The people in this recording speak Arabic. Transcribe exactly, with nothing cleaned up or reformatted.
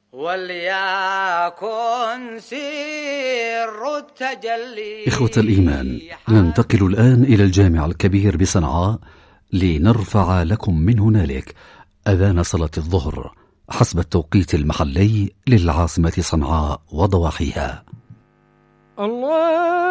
وليكن سر التجلي. إخوة الإيمان، ننتقل الآن إلى الجامع الكبير بصنعاء لنرفع لكم من هنالك أذان صلاة الظهر حسب التوقيت المحلي للعاصمة صنعاء وضواحيها. الله